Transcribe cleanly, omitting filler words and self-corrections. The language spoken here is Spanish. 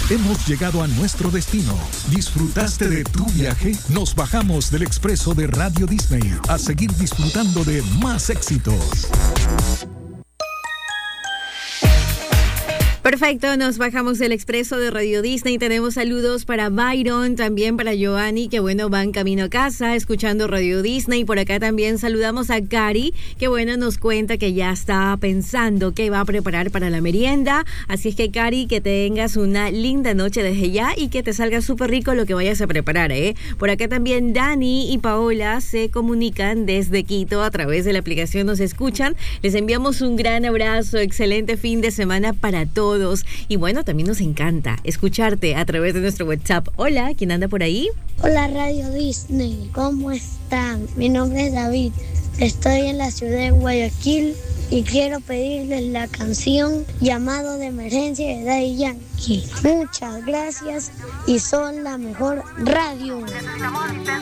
Hemos llegado a nuestro destino. ¿Disfrutaste de tu viaje? Nos bajamos del expreso de Radio Disney a seguir disfrutando de más éxitos. Perfecto, nos bajamos del expreso de Radio Disney. Tenemos saludos para Byron, también para Giovanni, que bueno, van camino a casa escuchando Radio Disney. Por acá también saludamos a Cari, que bueno, nos cuenta que ya está pensando qué va a preparar para la merienda. Así es que Cari, que tengas una linda noche desde ya y que te salga súper rico lo que vayas a preparar, ¿eh? Por acá también Dani y Paola se comunican desde Quito a través de la aplicación, nos escuchan. Les enviamos un gran abrazo, excelente fin de semana para todos. Y bueno, también nos encanta escucharte a través de nuestro WhatsApp. Hola, ¿quién anda por ahí? Hola Radio Disney, ¿cómo están? Mi nombre es David, estoy en la ciudad de Guayaquil y quiero pedirles la canción Llamado de Emergencia de Daddy Yankee. Muchas gracias y son la mejor radio.